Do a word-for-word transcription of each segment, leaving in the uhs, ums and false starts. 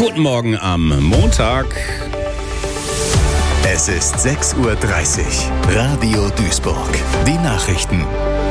Guten Morgen am Montag. Es ist sechs Uhr dreißig. Radio Duisburg. Die Nachrichten.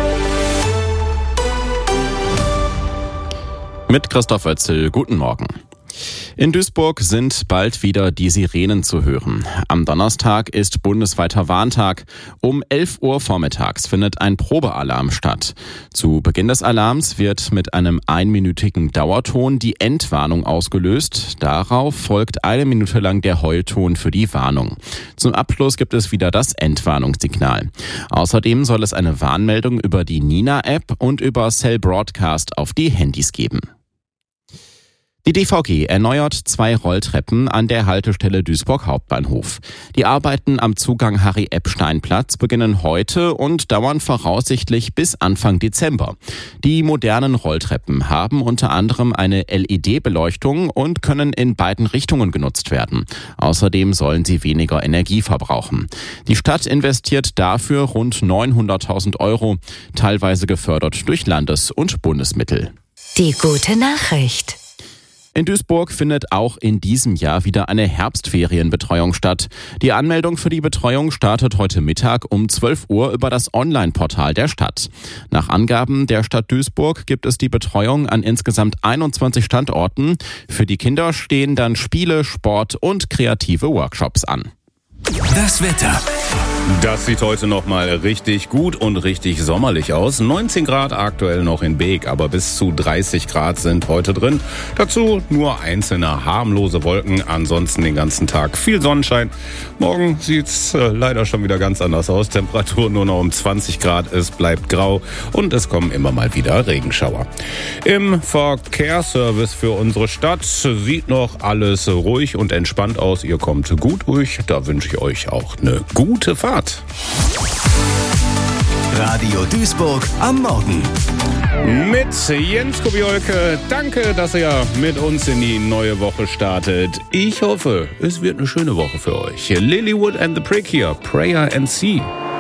Mit Christoph Oetzel, guten Morgen. In Duisburg sind bald wieder die Sirenen zu hören. Am Donnerstag ist bundesweiter Warntag. Um elf Uhr vormittags findet ein Probealarm statt. Zu Beginn des Alarms wird mit einem einminütigen Dauerton die Endwarnung ausgelöst. Darauf folgt eine Minute lang der Heulton für die Warnung. Zum Abschluss gibt es wieder das Endwarnungssignal. Außerdem soll es eine Warnmeldung über die Nina-App und über Cell Broadcast auf die Handys geben. Die D V G erneuert zwei Rolltreppen an der Haltestelle Duisburg Hauptbahnhof. Die Arbeiten am Zugang Harry-Epstein-Platz beginnen heute und dauern voraussichtlich bis Anfang Dezember. Die modernen Rolltreppen haben unter anderem eine L E D-Beleuchtung und können in beiden Richtungen genutzt werden. Außerdem sollen sie weniger Energie verbrauchen. Die Stadt investiert dafür rund neunhunderttausend Euro, teilweise gefördert durch Landes- und Bundesmittel. Die gute Nachricht. In Duisburg findet auch in diesem Jahr wieder eine Herbstferienbetreuung statt. Die Anmeldung für die Betreuung startet heute Mittag um zwölf Uhr über das Online-Portal der Stadt. Nach Angaben der Stadt Duisburg gibt es die Betreuung an insgesamt einundzwanzig Standorten. Für die Kinder stehen dann Spiele, Sport und kreative Workshops an. Das Wetter. Das sieht heute noch mal richtig gut und richtig sommerlich aus. neunzehn Grad aktuell noch in Beek, aber bis zu dreißig Grad sind heute drin. Dazu nur einzelne harmlose Wolken, ansonsten den ganzen Tag viel Sonnenschein. Morgen sieht's äh, leider schon wieder ganz anders aus. Temperatur nur noch um zwanzig Grad, es bleibt grau und es kommen immer mal wieder Regenschauer. Im Verkehrsservice für unsere Stadt sieht noch alles ruhig und entspannt aus. Ihr kommt gut durch, da wünsche ich euch auch eine gute Fahrt. Radio Duisburg am Morgen. Mit Jens Kobiolke. Danke, dass ihr mit uns in die neue Woche startet. Ich hoffe, es wird eine schöne Woche für euch. Lilywood and the Prick hier. Prayer and See.